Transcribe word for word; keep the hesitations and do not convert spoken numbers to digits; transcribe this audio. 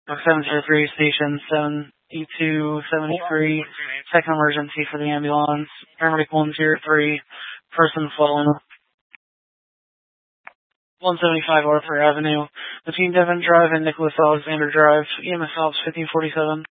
seven zero three, station seven eight two seven three, second emergency for the ambulance, paramedic one zero three, person fallen. one seventy-five Arthur Avenue, between Devon Drive and Nicholas Alexander Drive, E M S Ops fifteen forty-seven.